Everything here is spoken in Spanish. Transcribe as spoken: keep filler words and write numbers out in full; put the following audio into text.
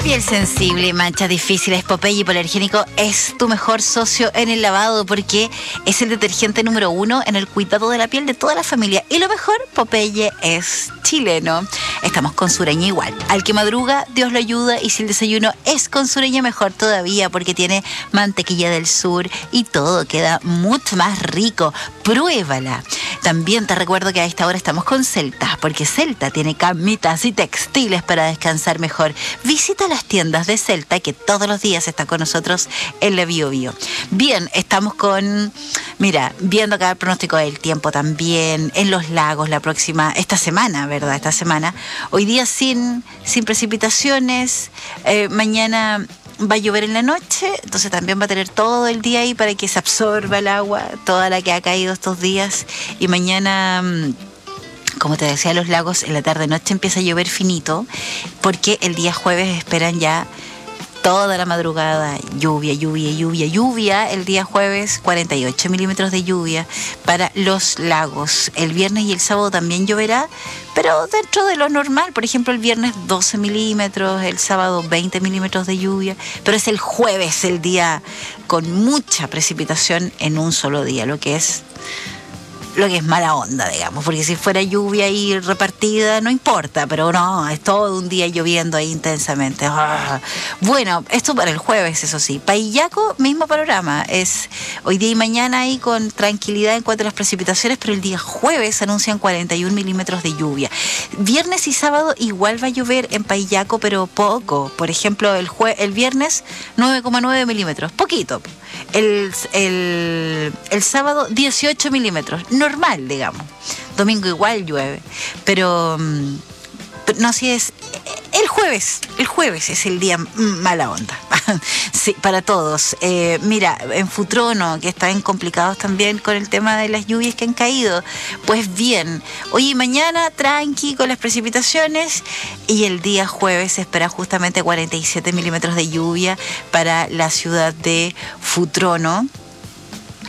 Piel sensible, manchas difíciles, Popeye hipoalergénico es tu mejor socio en el lavado porque es el detergente número uno en el cuidado de la piel de toda la familia. Y lo mejor, Popeye es chileno. Estamos con Sureña igual. Al que madruga, Dios lo ayuda, y si el desayuno es con Sureña, mejor todavía porque tiene mantequilla del sur y todo queda mucho más rico. Pruébala. También te recuerdo que a esta hora estamos con Celta, porque Celta tiene camitas y textiles para descansar mejor. Visita las tiendas de Celta, que todos los días está con nosotros en la Bio Bio. Bien, estamos con, mira, viendo acá el pronóstico del tiempo también, en los lagos la próxima, esta semana, ¿verdad? Esta semana. Hoy día sin, sin precipitaciones, eh, mañana va a llover en la noche, entonces también va a tener todo el día ahí para que se absorba el agua, toda la que ha caído estos días. Y mañana, como te decía, los lagos en la tarde-noche empieza a llover finito, porque el día jueves esperan ya toda la madrugada lluvia, lluvia, lluvia, lluvia. El día jueves cuarenta y ocho milímetros de lluvia para los lagos. El viernes y el sábado también lloverá, pero dentro de lo normal. Por ejemplo, el viernes doce milímetros, el sábado veinte milímetros de lluvia, pero es el jueves el día con mucha precipitación en un solo día, lo que es lo que es mala onda, digamos, porque si fuera lluvia ahí repartida no importa, pero no, es todo un día lloviendo ahí intensamente. Ah. Bueno, esto para el jueves, eso sí. Payaco, mismo panorama, es hoy día y mañana ahí con tranquilidad en cuanto a las precipitaciones, pero el día jueves anuncian cuarenta y un milímetros de lluvia. Viernes y sábado igual va a llover en Payaco, pero poco. Por ejemplo, el, jue- el viernes nueve coma nueve milímetros, poquito. El, el, el sábado dieciocho milímetros, normal, digamos. Domingo igual llueve, pero, pero no, si es el jueves, el jueves es el día mala onda. Sí, para todos. Eh, mira, en Futrono, que están complicados también con el tema de las lluvias que han caído, pues bien, hoy y mañana tranqui con las precipitaciones, y el día jueves se espera justamente cuarenta y siete milímetros de lluvia para la ciudad de Futrono.